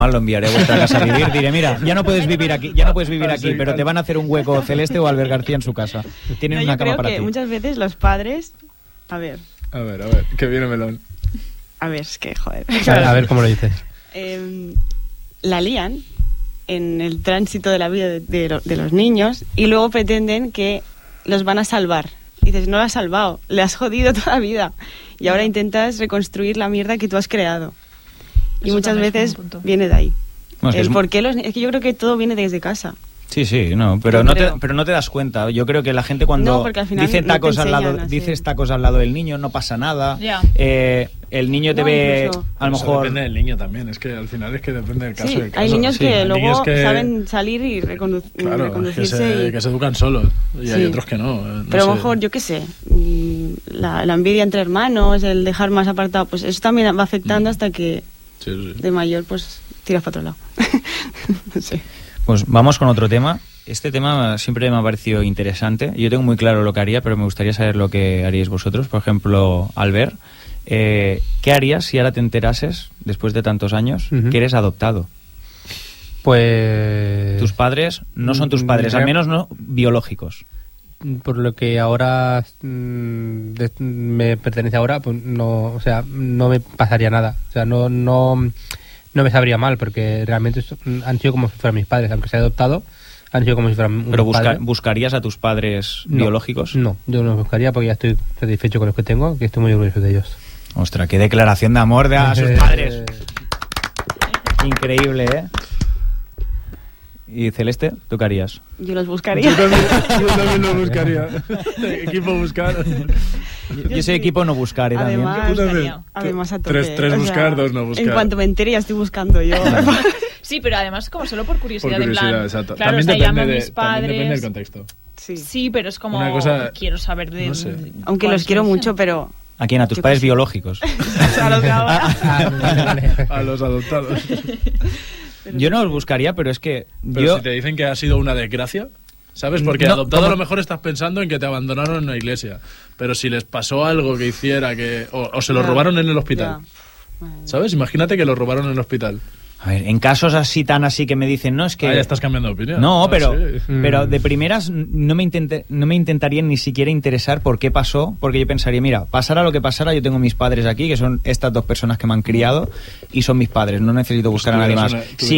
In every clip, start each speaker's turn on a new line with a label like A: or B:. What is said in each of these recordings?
A: lo enviaré a vuestra casa a vivir. Diré, mira, ya no puedes vivir aquí, pero te van a hacer un hueco Celeste o Albert García en su casa. Tienen una cama para ti.
B: Yo creo que muchas veces los padres... A ver,
C: que viene melón.
B: A ver, es que, joder.
D: A ver cómo lo dices.
B: La lían en el tránsito de la vida de los niños y luego pretenden que los van a salvar. Y dices, no lo has salvado, le has jodido toda la vida. Y ahora intentas reconstruir la mierda que tú has creado. Y
E: Eso
B: muchas
E: también
B: veces
E: es un punto.
B: viene de ahí.
A: No, es
B: Es que yo creo que todo viene desde casa.
A: Sí, no, pero no te das cuenta. Yo creo que la gente cuando
B: porque al final
A: dice
B: no
A: tacos
B: te
A: al lado,
B: enseñan así.
A: dices tacos al lado del niño, no pasa nada.
E: Ya.
A: El niño te
B: No,
A: ve
B: incluso.
A: a lo mejor.
C: Depende del niño también, es que al final es que depende del caso.
B: Sí,
C: del caso.
B: hay niños
A: Sí,
B: que
A: hay
B: luego
C: niños que-
B: saben salir y
C: Claro,
B: reconducirse.
C: que se educan solos y hay
B: Sí.
C: otros que no.
B: Pero a
C: sé.
B: lo mejor, yo qué sé, la envidia entre hermanos, el dejar más apartado, pues eso también va afectando hasta que
C: Sí.
B: de mayor pues tiras para otro lado. No sé.
A: Pues vamos con otro tema. Este tema siempre me ha parecido interesante. Yo tengo muy claro lo que haría, pero me gustaría saber lo que haríais vosotros. Por ejemplo, Albert, ¿qué harías si ahora te enterases, después de tantos años, que eres adoptado?
D: Pues...
A: Tus padres no son tus padres, al menos no biológicos.
D: Por lo que ahora me pertenece ahora, pues no, o sea, no me pasaría nada. O sea, no me sabría mal, porque realmente han sido como si fueran mis padres, aunque sea adoptado, han sido como si fueran
A: ¿Pero
D: unos padres.
A: buscarías a tus padres
D: No,
A: biológicos?
D: No, yo no los buscaría porque ya estoy satisfecho con los que tengo, que estoy muy orgulloso de ellos.
A: Ostras, qué declaración de amor a sus padres. Increíble, ¿eh? ¿Y Celeste, tú qué harías?
B: Yo los buscaría.
C: Yo también lo buscaría. Equipo buscar.
A: Yo soy equipo no buscaré también.
B: Además a tope.
C: Tres buscar, dos no buscar.
B: En cuanto me entere ya estoy buscando yo.
E: Sí, pero además como solo por curiosidad,
C: Por curiosidad,
E: en plan,
C: exacto.
E: claro,
C: También
E: o sea,
C: depende
E: llamo a
C: de-
E: mis
C: también depende del
E: padres.
C: contexto.
B: Sí.
E: Sí, pero es como
C: Una cosa-
E: quiero saber de...
C: no sé.
B: Aunque los quiero mucho, pero...
A: ¿A quién? ¿A tus
B: Yo
A: padres
B: qué sé.
A: biológicos?
B: a lo que ahora.
C: A los adoptados.
A: Yo no los buscaría, pero es que
C: Pero
A: yo...
C: si te dicen que ha sido una desgracia, ¿sabes? Porque
A: No,
C: adoptado
A: como-
C: a lo mejor estás pensando en que te abandonaron en una iglesia. Pero si les pasó algo que hiciera que... O se lo
B: Ya,
C: robaron en el hospital.
B: ya.
C: ¿Sabes? Imagínate que lo robaron en el hospital.
A: A ver, en casos así tan así que me dicen, no, es que...
C: Ah, ya estás cambiando de opinión.
A: No,
C: Ah,
A: pero,
C: sí.
A: pero de primeras no me intentaría ni siquiera interesar por qué pasó, porque yo pensaría, mira, pasara lo que pasara, yo tengo mis padres aquí, que son estas dos personas que me han criado, y son mis padres, no necesito buscar a nadie más.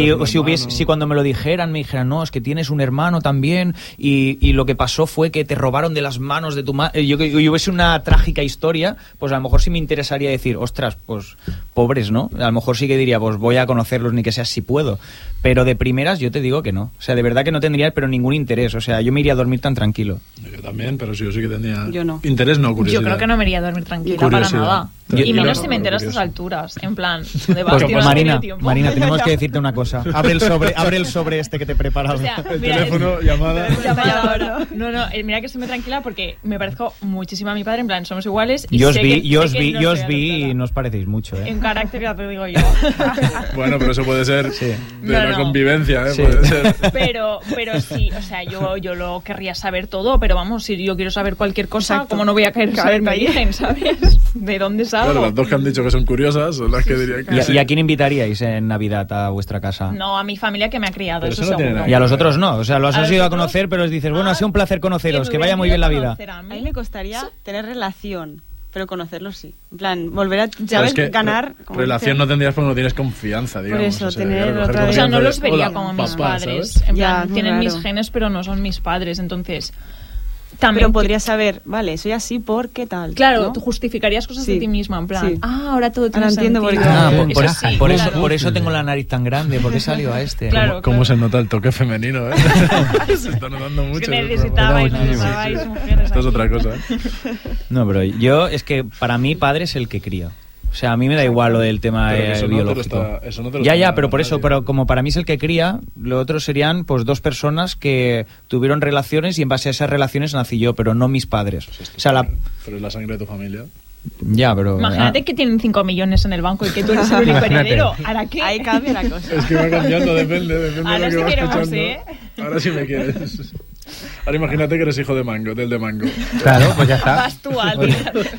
A: Si cuando me lo dijeran, me dijeran, no, es que tienes un hermano también, y lo que pasó fue que te robaron de las manos de tu madre, yo hubiese una trágica historia, pues a lo mejor sí me interesaría decir, ostras, pues pobres, ¿no? A lo mejor sí que diría, pues voy a conocerlos ni que sea si puedo, pero de primeras yo te digo que no, o sea, de verdad que no tendría pero ningún interés, o sea, yo me iría a dormir tan tranquilo.
C: Yo también, pero sí, yo sí que tenía...
B: Yo no.
C: Interés, no, curiosidad.
E: Yo creo que no me iría a dormir tranquila para
C: Curiosidad.
E: nada.
A: Yo-
E: Y menos
A: yo-
E: si me entero a estas alturas. En plan, de vas,
A: Pues,
E: tío, no
A: Marina,
E: tiene tiempo.
A: Marina, tenemos que decirte una cosa. Abre el sobre este que te he preparado.
E: O sea,
C: El
E: mira,
C: teléfono, llamada...
E: llamada ahora. No, mira que estoy muy tranquila porque me parezco muchísimo a mi padre. En plan, somos iguales. Y
A: Yo os
E: sé
A: vi,
E: que-
A: yo os
E: sé que
A: vi,
E: no
A: yo os
E: soy
A: vi y
E: adoptada.
A: no os parecéis mucho, ¿eh?
E: En carácter, ya te digo yo.
C: Bueno, pero eso puede ser de
E: No,
C: la
E: no.
C: convivencia, ¿eh?
A: Sí.
C: Puede ser...
E: Pero sí, o sea, yo lo querría saber todo, pero vamos, si yo quiero saber cualquier cosa,
B: Exacto.
E: ¿cómo no voy a querer saber mi
B: Caerte ahí.
E: origen, sabes? ¿De dónde salgo?
C: Claro, las dos que han dicho que son curiosas son las que dirían que sí.
A: ¿Y a quién invitaríais en Navidad a vuestra casa?
E: No, a mi familia que me ha criado,
C: Pero
E: eso
C: eso no tiene
E: seguro.
C: nada
A: Y a los otros no, o sea, los
E: ¿A
A: has
E: los
A: ido a
E: otros?
A: conocer, pero os dices, bueno, ha sido un placer conoceros, que
E: me
A: vaya muy bien la vida.
E: conocer a
B: A
E: mí.
B: mí me costaría tener relación, pero conocerlos sí. En plan, volver a,
C: Pero
B: ¿sabes?
C: es que
B: ganar... como
C: relación
B: dice-
C: no tendrías porque no tienes confianza, digamos.
B: eso,
C: o sea,
B: tener
C: claro, coger
B: otra vez-
E: O sea, no
C: confianza
E: los
C: de,
E: vería
C: "Hola,
E: como mis
C: papá",
E: padres.
C: ¿sabes?
E: En
B: Ya,
E: plan,
B: muy
E: tienen mis
B: raro.
E: genes, pero no son mis padres. Entonces, también...
B: Pero podría saber, vale, soy así porque tal.
E: Claro,
B: ¿no?
E: tú justificarías cosas
B: Sí.
E: de ti misma, en plan,
B: Sí.
E: ahora todo tiene
B: Ahora entiendo por
E: sentido.
B: qué.
A: Ah,
E: Eso sí,
A: por
E: claro.
A: eso tengo la nariz tan grande, porque salió a este.
E: Claro.
C: ¿Cómo se nota el toque femenino, eh? Se está notando mucho.
E: Es que
C: en el
E: necesitabais,
C: programa.
E: necesitabais mujeres
C: Esto es
E: aquí.
C: otra cosa, ¿eh?
A: No, pero yo, es que para mí padre es el que cría. O sea, a mí me da igual lo del tema
C: Pero que eso no te lo
A: biológico.
C: está- eso no te lo
A: Ya,
C: está
A: pero por
C: nadie.
A: eso, pero como para mí es el que cría, lo otro serían pues dos personas que tuvieron relaciones y en base a esas relaciones nací yo, pero no mis padres. O sea,
C: Pero es la sangre de tu familia.
A: ya, pero
E: Imagínate que tienen 5 millones en el banco y que tú eres el único heredero. ¿Ahora qué?
B: Ahí cambia la cosa.
C: Es que va cambiando, depende de
E: Ahora
C: lo que
E: sí
C: va
E: queremos,
C: escuchando.
E: ¿eh?
C: Ahora sí me quieres. Ahora imagínate que eres hijo de Mango, del de Mango.
D: Claro, pues ya está.
E: Vas tú, Albi.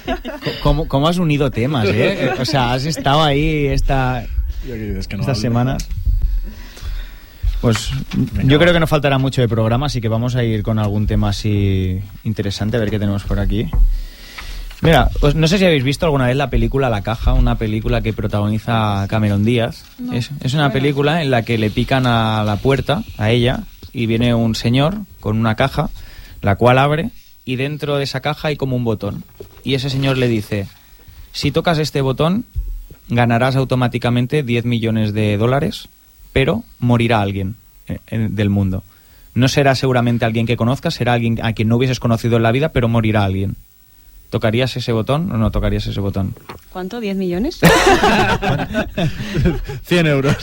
A: ¿Cómo has unido temas, eh? O sea, has estado ahí
C: Y aquí dices que no
A: estas
C: hablo.
A: semanas. Pues yo creo que no faltará mucho de programa, así que vamos a ir con algún tema así interesante, a ver qué tenemos por aquí. Mira, pues no sé si habéis visto alguna vez la película La Caja, una película que protagoniza Cameron Díaz.
E: No.
A: Es una película en la que le pican a la puerta, a ella, y viene un señor con una caja, la cual abre, y dentro de esa caja hay como un botón. Y ese señor le dice, si tocas este botón, ganarás automáticamente 10 millones de dólares, pero morirá alguien del mundo. No será seguramente alguien que conozcas, será alguien a quien no hubieses conocido en la vida, pero morirá alguien. ¿Tocarías ese botón o no tocarías ese botón?
B: ¿Cuánto? ¿10 millones?
C: 100 euros.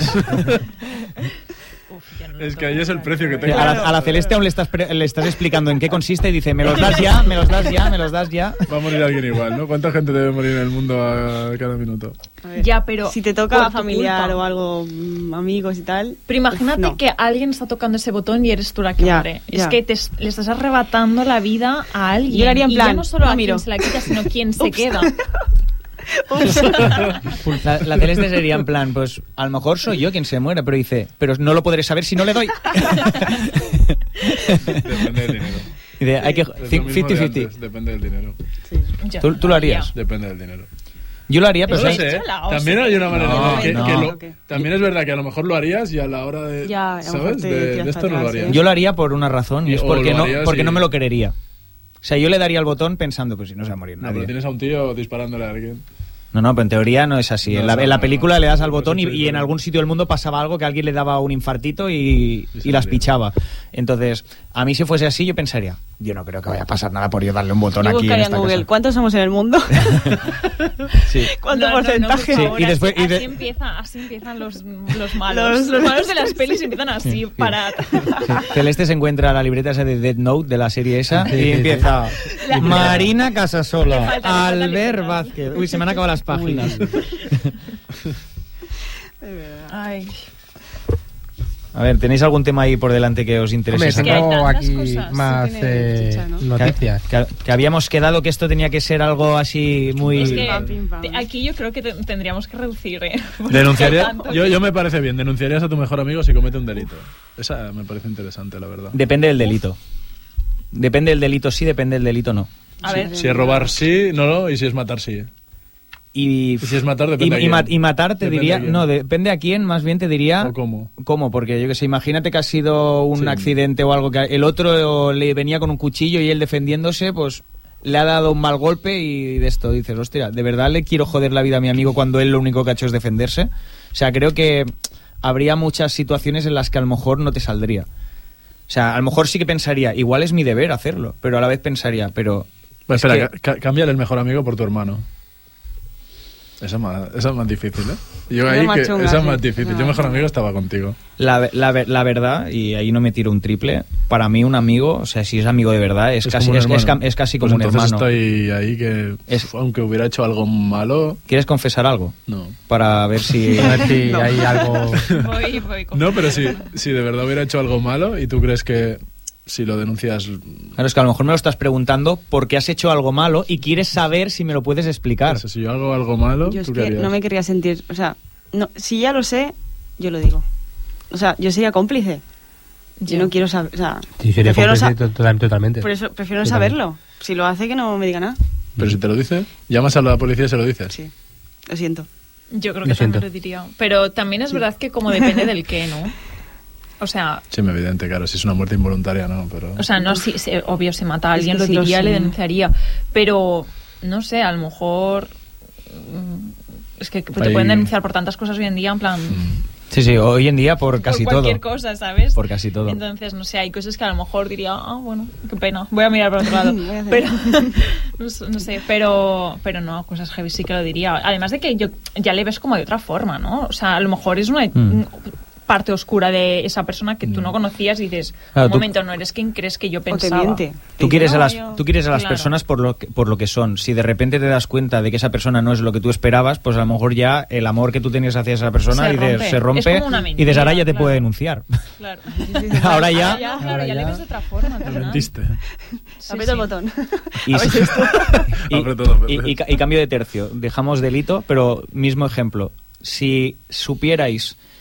E: Uf, yo no lo
C: Es que
E: toco.
C: ahí es el precio que tengo.
A: A la Celeste aún le estás explicando en qué consiste y dice, me los das ya, me los das ya, me los das ya.
C: Va a morir alguien igual, ¿no? ¿Cuánta gente debe morir en el mundo a cada minuto?
B: A ver,
E: Ya, pero
B: si te
E: por
B: toca
E: tu
B: familiar
E: culpa.
B: o algo, amigos y tal.
E: Pero imagínate
B: no.
E: que alguien está tocando ese botón y eres tú la que
B: Ya,
E: muere.
B: ya.
E: Es que le estás arrebatando la vida a alguien.
B: Yo lo haría en
E: y
B: plan,
E: ya no solo
B: no
E: a
B: miro.
E: quien se la quita, sino quien se queda.
A: La Celeste sería en plan, pues a lo mejor soy yo quien se muera, pero dice, pero no lo podré saber si no le doy.
C: Depende del dinero.
A: Dice, hay que
C: Es lo mismo de
A: 50-50.
C: antes, depende del dinero.
E: Yo
A: ¿Tú
E: no
A: lo harías?
C: Depende del dinero.
A: Yo lo haría, pero
C: No lo
A: ¿sabes?
C: sé, ¿eh?
E: la
C: También
E: hostia.
C: hay una manera
A: No,
C: que
A: no.
C: lo- también es verdad que a lo mejor lo harías y a la hora de
B: Ya, a lo mejor
C: ¿sabes?
B: te
C: De
B: tiras
C: esto
B: para
C: no lo
B: atrás,
C: harías.
A: Yo lo haría por una razón y es
C: O
A: porque
C: lo
A: no,
C: harías
A: porque
C: y-
A: no me lo querería. O sea, yo le daría el botón pensando, pues si no se va a morir
C: No, pero
A: nadie.
C: tienes a un tío disparándole a alguien.
A: No, pero en teoría no es así.
C: No,
A: en la,
C: no,
A: en la
C: no,
A: película
C: no.
A: le das al
C: No,
A: botón
C: sí,
A: y
C: sí,
A: en
C: sí.
A: algún sitio del mundo pasaba algo que a alguien le daba un infartito y
C: Sí,
A: las
C: sí.
A: pichaba. Entonces, a mí si fuese así, yo pensaría, yo no creo que vaya a pasar nada por yo darle un botón
B: Yo
A: aquí en
B: buscaría en
A: esta
B: Google,
A: casa.
B: ¿cuántos somos en el mundo?
A: Sí.
B: ¿Cuánto
E: No, no, no,
B: porcentaje?
E: por favor,
A: Sí, y después-
E: así,
A: y de-
E: así empiezan los malos.
B: Los-
E: Los malos de las pelis empiezan así, para...
A: Celeste se encuentra la libreta esa de Death Note de la serie esa y empieza Marina Casasola,
E: Le falta
A: Albert
E: libreta.
A: Vázquez. Uy, se me han acabado las páginas.
E: Ay,
A: A ver, ¿tenéis algún tema ahí por delante que os interese?
D: Hombre,
E: Es que hay
D: tengo
E: tantas
D: aquí
E: cosas,
D: más
B: tiene chicha, ¿no?
D: noticias.
A: Que habíamos quedado que esto tenía que ser algo así muy...
E: es que
B: Pim, pam.
E: aquí yo creo que tendríamos que reducir, ¿eh?
C: Denunciaría,
E: Tanto.
C: yo me parece bien, denunciarías a tu mejor amigo si comete un delito. Esa me parece interesante, la verdad.
A: Depende del delito. Depende del delito sí, depende del delito no.
E: A ver,
C: Si es robar sí, no, y si es matar sí.
A: Y
C: si es matar, depende a quién.
A: y matar te
C: Depende
A: diría...
C: a quién.
A: No, depende a quién, más bien te diría...
C: ¿O cómo?
A: ¿Cómo? Porque yo que sé, imagínate que ha sido un
C: Sí.
A: accidente o algo que el otro le venía con un cuchillo y él defendiéndose, pues le ha dado un mal golpe y de esto dices, hostia, ¿de verdad le quiero joder la vida a mi amigo cuando él lo único que ha hecho es defenderse? O sea, creo que habría muchas situaciones en las que a lo mejor no te saldría. O sea, a lo mejor sí que pensaría, igual es mi deber hacerlo, pero a la vez pensaría, pero...
C: Pues
A: es
C: espera,
A: que-
C: cámbiale el mejor amigo por tu hermano. Esa es más difícil, ¿eh? Yo
B: No
C: ahí
B: más
C: que
B: chunga,
C: esa es
B: sí.
C: más difícil.
B: No.
C: Yo mejor amigo estaba contigo.
A: La verdad, y ahí no me tiro un triple, para mí un amigo, o sea, si es amigo de verdad, es casi,
C: como un
A: es
C: hermano.
A: casi
C: Pues
A: como un
C: entonces
A: hermano.
C: estoy ahí que, aunque hubiera hecho algo malo,
A: ¿Quieres confesar algo?
C: no.
A: Para ver si...
D: A ver si hay algo...
E: voy con...
C: No, pero si de verdad hubiera hecho algo malo y tú crees que si lo denuncias...
A: Claro, es que a lo mejor me lo estás preguntando porque has hecho algo malo y quieres saber si me lo puedes explicar.
C: Pues, si yo hago algo malo,
B: Yo es
C: ¿tú qué
B: que
C: harías?
B: no me querría sentir, o sea, no, si ya lo sé, yo lo digo. O sea, yo sería cómplice. Yo
E: Ya.
B: no quiero saber, o sea,
D: Sí, sería
B: prefiero, no
D: cómplice totalmente.
B: por eso prefiero no
D: Yo también.
B: saberlo. Si lo hace, que no me diga nada.
C: Pero si te lo dice, llamas a la policía y se lo dices.
B: Sí, lo siento.
E: Yo creo
D: Lo
E: que también
D: siento.
E: lo diría. Pero también es verdad que como depende del qué, ¿no? O sea,
C: Sí, evidente, claro. Si es una muerte involuntaria, no, pero...
E: o sea, no, si, obvio, se mata a alguien,
B: Es
E: lo
B: que sí lo
E: diría,
B: sé.
E: le denunciaría. Pero, no sé, a lo mejor... Es que te
C: Ahí-
E: pueden denunciar por tantas cosas hoy en día, en plan...
A: Sí, sí, hoy en día por casi
E: por
A: todo.
E: cualquier cosa, ¿sabes?
A: Por casi todo.
E: Entonces, no sé, hay cosas que a lo mejor diría, bueno, qué pena, voy a mirar por otro lado.
B: Voy a hacer-
E: Pero, no sé, pero no, cosas heavy sí que lo diría. Además de que yo ya le ves como de otra forma, ¿no? O sea, a lo mejor es una parte oscura de esa persona que tú no conocías y dices,
A: Claro,
E: un
A: tú-
E: momento, no eres quien crees que yo
B: O te
E: pensaba.
B: miente.
A: Tú quieres,
E: No,
A: a las,
E: yo-
A: tú quieres a las
E: claro.
A: personas por lo que son. Si de repente te das cuenta de que esa persona no es lo que tú esperabas, pues a lo mejor ya el amor que tú tenías hacia esa persona
E: Se
A: y
E: rompe.
A: se rompe
E: Es como una
A: y dices, ahora ya te
E: mentira,
A: puede
E: claro.
A: denunciar.
E: Claro.
A: Ahora ya...
E: Claro,
D: Ahora
E: ya le
D: ya-
E: ves de otra forma.
C: Te
E: ¿verdad?
C: mentiste.
E: Sí,
B: Aprieto
E: sí.
B: el botón.
A: Y,
C: Abre todo, abre todo.
A: y cambio de tercio. Dejamos delito, pero mismo ejemplo. Si supierais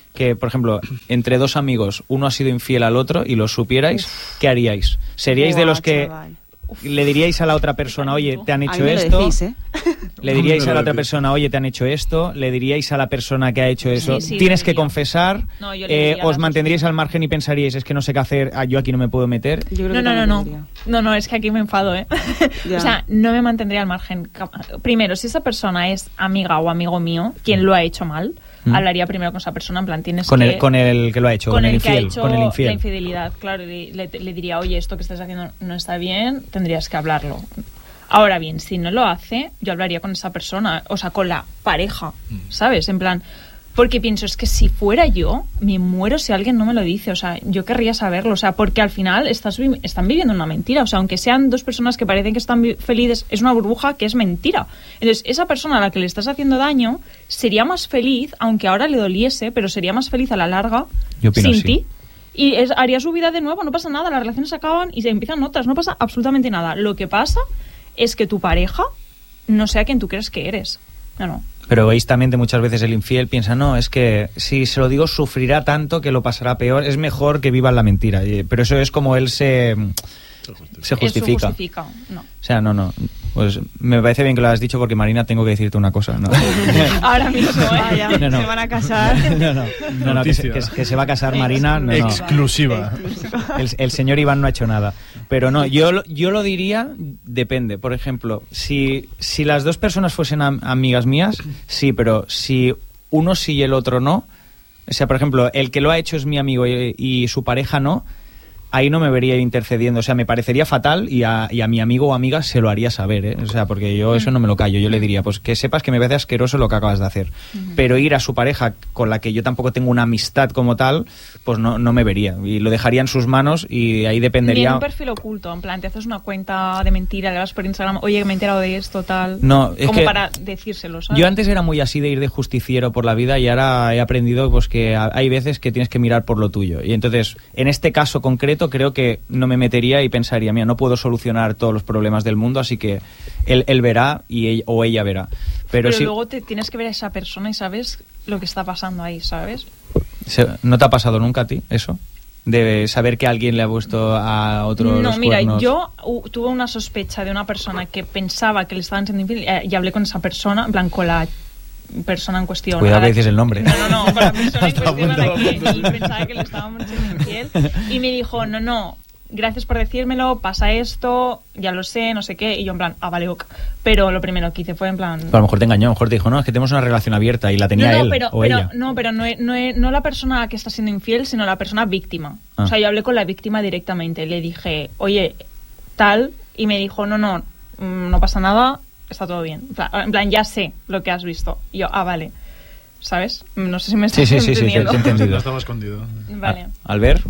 A: que, por ejemplo, entre dos amigos uno ha sido infiel al otro y lo supierais, ¿qué haríais? ¿Seríais de los que
B: chaval.
A: le diríais a la otra persona, oye, te han
B: A
A: hecho
B: mí me lo
A: esto?
B: decís, ¿eh?
A: ¿Le diríais
C: Me lo
A: a la otra
C: decís.
A: persona, oye, te han hecho esto? ¿Le diríais a la persona que ha hecho eso?
E: Sí,
A: ¿Tienes
E: le
A: que
E: diría.
A: confesar?
E: No, yo le diría a las
A: ¿Os
E: dos.
A: mantendríais al margen y pensaríais, es que no sé qué hacer, yo aquí no me puedo meter?
B: Yo creo
E: No,
B: que
E: no, no,
B: también
E: no.
B: lo diría.
E: No, es que aquí me enfado, ¿eh?
B: Ya.
E: O sea, no me mantendría al margen. Primero, si esa persona es amiga o amigo mío, quien lo ha hecho mal, hablaría primero con esa persona, en plan, tienes
A: Con
E: que...
A: el que lo ha hecho, con el
E: que ha
A: infiel,
E: hecho
A: con el
E: la
A: infiel.
E: infidelidad, claro, le diría, oye, esto que estás haciendo no está bien, tendrías que hablarlo. Ahora bien, si no lo hace, yo hablaría con esa persona, o sea, con la pareja, ¿sabes? En plan, porque pienso, es que si fuera yo, me muero si alguien no me lo dice, o sea, yo querría saberlo, o sea, porque al final están viviendo una mentira, o sea, aunque sean dos personas que parecen que están felices, es una burbuja que es mentira. Entonces, esa persona a la que le estás haciendo daño sería más feliz, aunque ahora le doliese, pero sería más feliz a la larga
A: Yo opino
E: sin
A: sí.
E: ti. Y haría su vida de nuevo, no pasa nada, las relaciones se acaban y se empiezan otras, no pasa absolutamente nada. Lo que pasa es que tu pareja no sea quien tú crees que eres. No.
A: Pero egoístamente muchas veces el infiel piensa, no, es que si se lo digo sufrirá tanto que lo pasará peor, es mejor que viva en la mentira. Pero eso es como él se justifica.
E: Eso justifica, no.
A: O sea, no. Pues me parece bien que lo has dicho porque, Marina, tengo que decirte una cosa. No,
E: Ahora mismo,
B: Vaya,
A: No.
B: se van a casar.
A: no, que se va a casar Marina. No.
C: Exclusiva.
A: El señor Iván no ha hecho nada. Pero no, yo lo diría, depende. Por ejemplo, si las dos personas fuesen amigas mías, sí, pero si uno sí y el otro no, o sea, por ejemplo, el que lo ha hecho es mi amigo y su pareja no, ahí no me vería intercediendo. O sea, me parecería fatal y a mi amigo o amiga se lo haría saber, ¿eh? O sea, porque yo eso no me lo callo. Yo le diría, pues que sepas que me parece asqueroso lo que acabas de hacer. Pero ir a su pareja, con la que yo tampoco tengo una amistad como tal, pues no me vería. Y lo dejaría en sus manos y ahí
E: Ni
A: dependería...
E: en un perfil oculto, en plan, te haces una cuenta de mentira, le vas por Instagram, oye, me he enterado de esto, tal.
A: No, es
E: como
A: que
E: para decírselo, ¿sabes?
A: yo antes era muy así de ir de justiciero por la vida y ahora he aprendido pues que hay veces que tienes que mirar por lo tuyo. Y entonces, en este caso concreto, creo que no me metería y pensaría, mira, no puedo solucionar todos los problemas del mundo, así que él verá o ella verá. Pero sí,
E: luego te tienes que ver a esa persona y sabes lo que está pasando ahí, ¿sabes?
A: ¿no te ha pasado nunca a ti eso? De saber que alguien le ha puesto a otro
E: No,
A: los
E: mira,
A: cuernos.
E: yo tuve una sospecha de una persona que pensaba que le estaban siendo infiel y hablé con esa persona, en plan, con la persona en cuestión.
A: Cuidado
E: a la
A: que dices el nombre.
E: No, con la persona en cuestión a la que
C: punto.
E: él pensaba que le estaban siendo infiel y me dijo, no, gracias por decírmelo, pasa esto, ya lo sé, no sé qué, y yo en plan, vale, ok. Pero lo primero que hice fue en plan...
A: A lo mejor te engañó, a lo mejor te dijo, no, es que tenemos una relación abierta y la tenía él o ella.
E: No la persona que está siendo infiel, sino la persona víctima.
A: Ah.
E: O sea, yo hablé con la víctima directamente. Le dije, oye, tal, y me dijo, no pasa nada, está todo bien. En plan, ya sé lo que has visto. Y yo, vale. ¿Sabes? No sé si me estás
A: Sí, te he
E: entendiendo.
A: entendido.
C: No estaba escondido.
E: Vale.
A: Albert,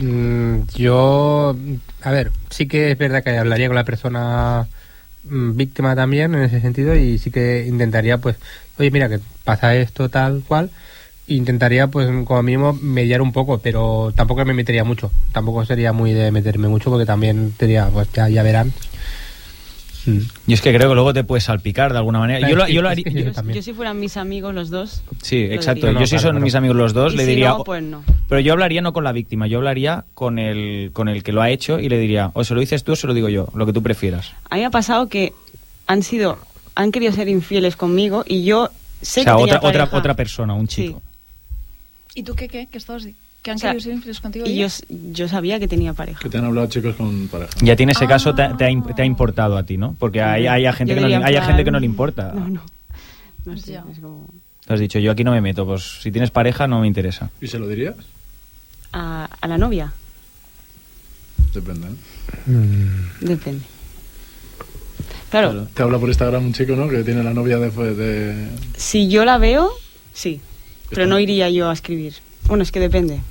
D: Yo, a ver, sí que es verdad que hablaría con la persona víctima también en ese sentido y sí que intentaría, pues, oye, mira, que pasa esto tal cual, intentaría, pues, como mínimo mediar un poco, pero tampoco me metería mucho, tampoco sería muy de meterme mucho porque también diría, pues, ya verán.
A: yo es que creo que luego te puedes salpicar de alguna manera. Yo lo haría...
D: Yo también.
B: Yo si fueran mis amigos los dos...
A: Sí,
B: lo
A: exacto.
B: diría.
A: Yo si son mis amigos los dos,
B: Y
A: le
B: si
A: diría...
B: no, pues no.
A: Pero yo hablaría no con la víctima, yo hablaría con el que lo ha hecho y le diría, o se lo dices tú o se lo digo yo, lo que tú prefieras.
B: A mí me ha pasado que han querido ser infieles conmigo y yo sé
A: O sea,
B: que tenía pareja.
A: otra persona, un chico.
E: ¿Y tú qué estabas diciendo? ¿Que han
B: O sea,
E: querido ser infieles contigo?
B: Y
E: ya?
B: yo sabía que tenía pareja.
C: Que te han hablado chicos con pareja.
A: Y a ti en ese caso te ha importado a ti, ¿no? Porque hay gente,
B: Yo
A: que no,
B: diría en
A: hay
B: plan,
A: gente que no le importa.
B: No sé,
E: Ya.
B: es como...
A: Tú has dicho, yo aquí no me meto, pues si tienes pareja no me interesa.
C: ¿Y se lo dirías?
B: A la novia,
C: Depende, ¿eh?
B: depende. Claro,
C: Te habla por Instagram un chico, ¿no? Que tiene la novia de...
B: si yo la veo, sí. Pero no iría yo a escribir. Bueno, es que depende.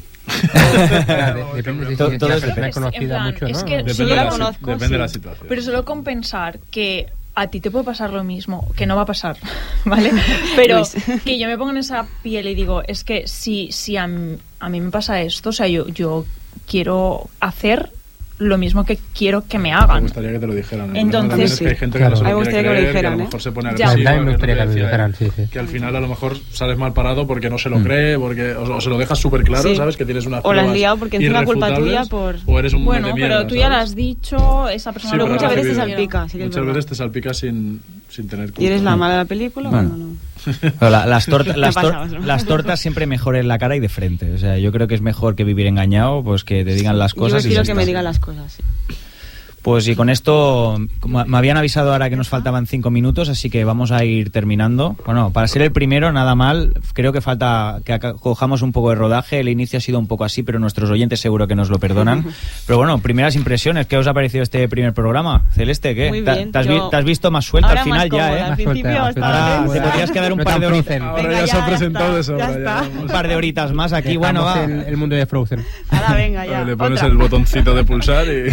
D: Depende si
A: Todo
D: la
A: es
D: persona
A: depende.
D: es conocida
E: En plan,
D: mucho,
E: es
D: ¿no?
E: que
C: Depende,
B: si yo la conozco,
C: depende de la
B: sí.
C: situación.
E: Pero solo con pensar que a ti te puede pasar lo mismo, que no va a pasar, ¿vale? Pero
B: Luis.
E: que yo me pongo en esa piel y digo, es que si a mí me pasa esto, o sea, yo quiero hacer lo mismo que quiero que me
C: Me
E: hagan.
C: gustaría que te lo dijeran. El
E: Entonces,
C: problema también es que hay gente
D: claro.
C: que no se
B: A mí
C: lo
B: me
C: quiere
B: gustaría que me lo
C: creer, que a lo
B: dijeran,
C: mejor se pone
E: Ya.
C: agresiva.
D: A mí me
C: que
D: gustaría que me lo
C: decía,
D: dijeran, sí.
C: que al final a lo mejor sales mal parado porque no se lo cree, porque o se lo dejas súper claro,
B: Sí.
C: ¿sabes? Que tienes una
B: O la has liado porque encima culpa tuya o
C: eres un
E: Bueno,
C: metemierda,
E: pero tú ya lo
C: ¿sabes?
E: has dicho, esa persona
C: Sí,
E: lo
C: pero
B: muchas
C: has
B: veces te
C: recibido.
B: salpica. Sí que es
C: Muchas
B: verdad.
C: veces te salpica sin tener culpa.
B: ¿Y eres la mala de la película?
A: Bueno.
B: No.
A: Pero las
B: ¿no?
A: tortas siempre mejor en la cara y de frente. O sea, yo creo que es mejor que vivir engañado, pues que te digan las
B: Yo
A: cosas.
B: prefiero
A: y ya
B: que me
A: está.
B: digan las cosas, sí.
A: Pues y con esto me habían avisado ahora que nos faltaban 5 minutos, así que vamos a ir terminando. Bueno, para ser el primero, nada mal. Creo que falta que cojamos un poco de rodaje. El inicio ha sido un poco así, pero nuestros oyentes seguro que nos lo perdonan. Pero bueno, primeras impresiones. ¿Qué os ha parecido este primer programa? Celeste, ¿qué?
B: Muy bien,
A: ¿Te
B: yo-
A: has visto más suelta
B: Ahora
A: al final
B: más
A: ya,
B: cómoda,
A: eh?
B: al principio
D: Más
B: estaba
A: Ahora
B: tensa.
A: te podrías quedar un
D: No
A: par
D: tan
A: de horitas,
D: Frozen.
C: Ahora
B: Venga,
C: ya se ha
B: ya
C: presentado de
B: está,
C: sobra.
B: ya está.
A: un par de horitas más aquí. Bueno,
D: Dejamos
A: va.
D: el mundo de Frozen.
B: Ahora venga ya.
C: Le pones
B: otra.
C: el botoncito de pulsar y...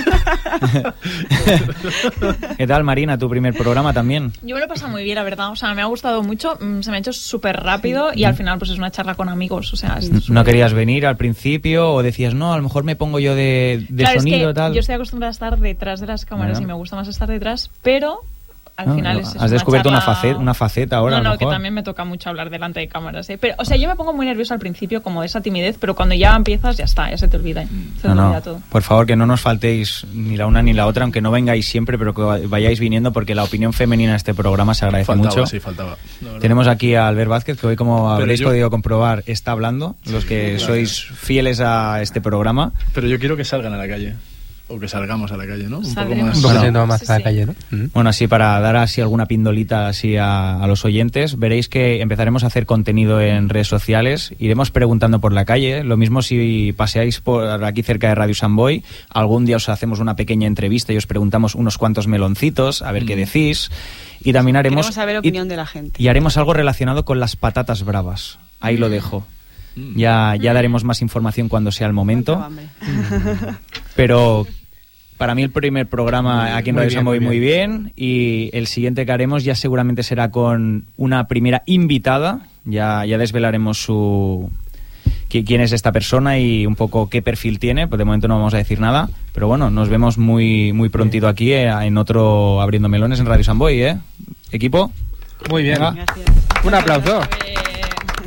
A: ¿Qué tal, Marina? ¿Tu primer programa también?
E: Yo me lo he pasado muy bien, la verdad. O sea, me ha gustado mucho, se me ha hecho súper rápido y al final pues es una charla con amigos. O sea, es
A: ¿No
E: súper-
A: querías venir al principio o decías, no, a lo mejor me pongo yo de
E: Claro,
A: sonido
E: es que
A: tal?
E: yo estoy acostumbrada a estar detrás de las cámaras
A: Bueno.
E: y me gusta más estar detrás, pero al
A: No,
E: final
A: no,
E: es
A: has descubierto
E: charla-
A: una faceta ahora, a
E: No,
A: lo
E: no, que
A: mejor.
E: también me toca mucho hablar delante de cámaras, ¿eh? Pero, o sea, yo me pongo muy nerviosa al principio, como de esa timidez, pero cuando ya empiezas, ya está, ya se te olvida. Se te olvida todo.
A: Por favor, que no nos faltéis ni la una ni la otra, aunque no vengáis siempre, pero que vayáis viniendo, porque la opinión femenina en este programa se agradece mucho.
C: Sí, faltaba. la verdad.
A: Tenemos aquí a Albert Vázquez, que hoy, como
C: Pero
A: habréis
C: yo-
A: podido comprobar, está hablando, los que sois fieles a este programa.
C: Pero yo quiero que salgan a la calle. O que salgamos a la calle, ¿no? Un poco
E: Saldremos.
C: más...
D: Un poco
A: Bueno,
D: yendo más
E: sí,
D: a la
E: sí.
D: calle, ¿no?
A: Bueno, así para dar así alguna pindolita así a los oyentes, veréis que empezaremos a hacer contenido en redes sociales, iremos preguntando por la calle, lo mismo si paseáis por aquí cerca de Radio Samboy, algún día os hacemos una pequeña entrevista y os preguntamos unos cuantos meloncitos, a ver qué decís, y también haremos...
B: Queremos saber opinión de la gente.
A: Y haremos algo relacionado con las patatas bravas, ahí lo dejo. Ya daremos más información cuando sea el momento.
B: Tengo hambre.
A: Pero para mí el primer programa aquí en
D: Muy
A: Radio
D: bien,
A: Samboy
D: muy
A: muy bien, y el siguiente que haremos ya seguramente será con una primera invitada. Ya desvelaremos quién es esta persona y un poco qué perfil tiene, pues de momento no vamos a decir nada, pero bueno, nos vemos muy prontito aquí en otro Abriendo Melones en Radio Samboy, ¿eh? Equipo.
D: Muy bien.
A: Venga.
B: Gracias.
D: Un aplauso.
E: Eh,